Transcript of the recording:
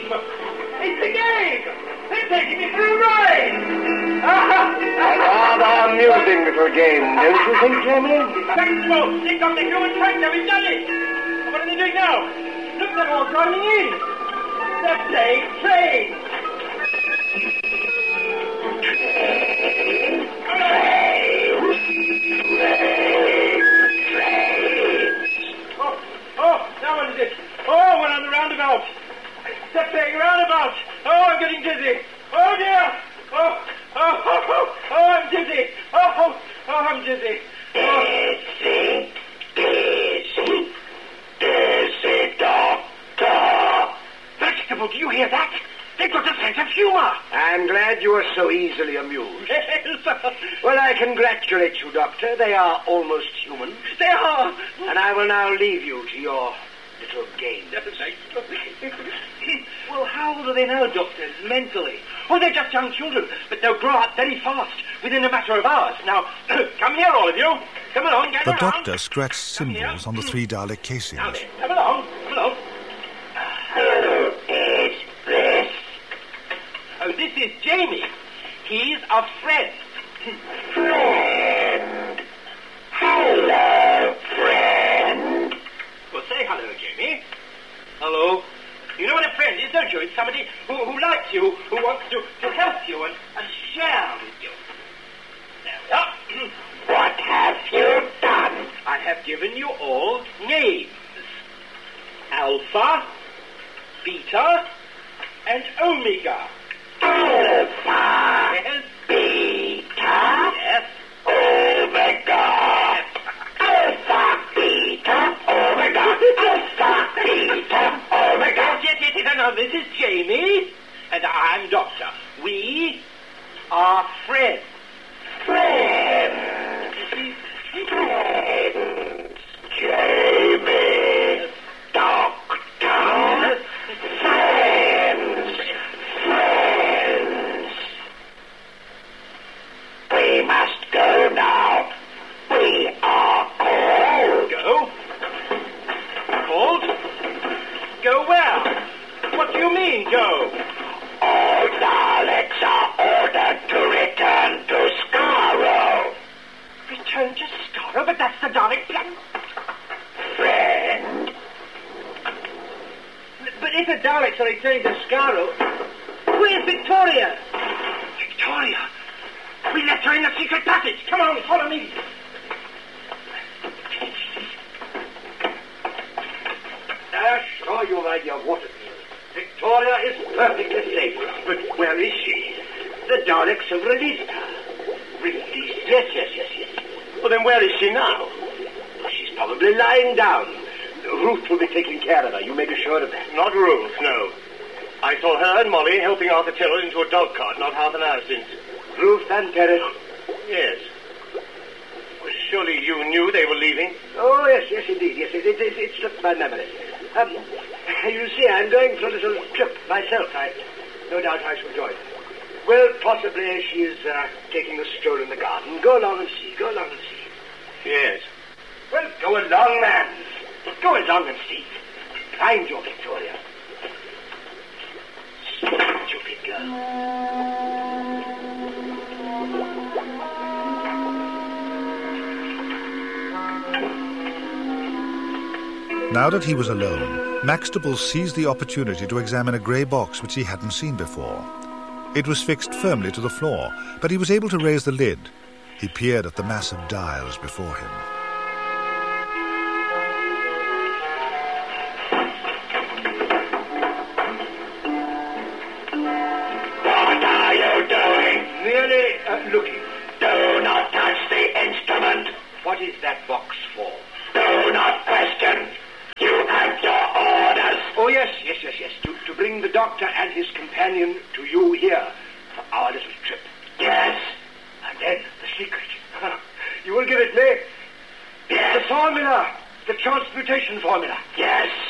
It's a game! They're taking me for a ride! A rather amusing little game, don't you think, Jamie? Maxwell, they've got the human tractor, we've done it! What are they doing now? Look, they're all driving in! They're playing train! Oh, now what is it? Oh, we're on the roundabout. They're playing roundabout. Oh, I'm getting dizzy. Oh, dear. Oh, I'm dizzy. Oh, I'm dizzy. Dizzy, Doctor. Vegetable, do you hear that? They've got a sense of humor. I'm glad you are so easily amused. Well, I congratulate you, Doctor. They are almost human. They are. And I will now leave you to your little game. Well, how old are they now, Doctor, mentally? Oh, they're just young children, but they'll grow up very fast, within a matter of hours. Now, come here, all of you. Come along, gather The around. Doctor scratched symbols on the 3 Dalek casings. Now then, come along. Who is this? Oh, this is Jamie. He's a friend. Friend. Hello, friend. Well, say hello, Jamie. Hello. You know what a friend is, don't you? It's somebody who likes you, who wants to help you and share with you. There we are. What have you done? I have given you all names. Alpha, Beta, and Omega. Alpha. Yes. Beta. Yes. Omega. Yes. Alpha, Beta, Omega. Alpha, Beta, Omega. Yes. Now, this is Jamie, and I'm Doctor. We are friends. Friends. Friends. Jamie. Doctor. Friends. Friends. We must go now. We are called. Go? Called? Go where? What do you mean, go? All Daleks are ordered to return to Skaro. Return to Skaro? But that's the Dalek plan. Friend. But if the Daleks are returning to Skaro, where's Victoria? Victoria? We left her in the secret passage. Come on, follow me. Assure you, my dear Waterfield, Victoria is perfectly safe. But where is she? The Daleks have released her. Released? Yes. Well, then where is she now? She's probably lying down. Ruth will be taking care of her. You may be sure of that. Not Ruth, no. I saw her and Molly helping Arthur Tyrrell into a dog cart not half an hour since. Ruth and Terry? Yes. Well, surely you knew they were leaving? Oh, yes, indeed. Yes, it slipped my memory. You see, I'm going for a little trip myself. No doubt I shall join her. Well, possibly she's taking a stroll in the garden. Go along and see. Yes. Well, go along, man. Go along and see. Find your Victoria. Stupid girl. Now that he was alone, Maxtable seized the opportunity to examine a grey box which he hadn't seen before. It was fixed firmly to the floor, but he was able to raise the lid. He peered at the mass of dials before him. What are you doing? Merely looking. Do not touch the instrument. What is that box for? Do not question. You have your orders. Oh, yes. To bring the Doctor and his companion to you here for our little trip. Yes. And then the secret. You will give it me? Yes. The formula. The transmutation formula. Yes.